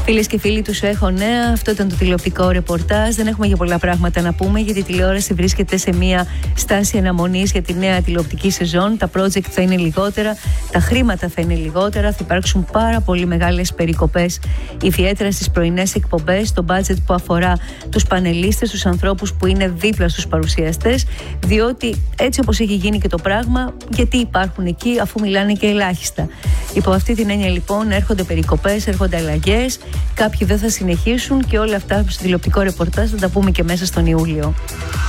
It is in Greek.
Φίλες και φίλοι, τους έχω νέα. Αυτό ήταν το τηλεοπτικό ρεπορτάζ. Δεν έχουμε για πολλά πράγματα να πούμε, γιατί η τηλεόραση βρίσκεται σε μια στάση αναμονής για τη νέα τηλεοπτική σεζόν. Τα project θα είναι λιγότερα, τα χρήματα θα είναι λιγότερα, θα υπάρξουν πάρα πολύ μεγάλες περικοπές, ιδιαίτερα στις πρωινές εκπομπές, το budget που αφορά τους πανελίστες, τους ανθρώπους που είναι δίπλα στους παρουσιαστές, διότι έτσι όπως έχει γίνει και το πράγμα, γιατί υπάρχουν εκεί αφού μιλάνε και ελάχιστα. Υπό αυτή την έννοια λοιπόν έρχονται περικοπές, έρχονται αλλαγές, κάποιοι δεν θα συνεχίσουν και όλα αυτά στο τηλεοπτικό ρεπορτάζ θα τα πούμε και μέσα στον Ιούλιο.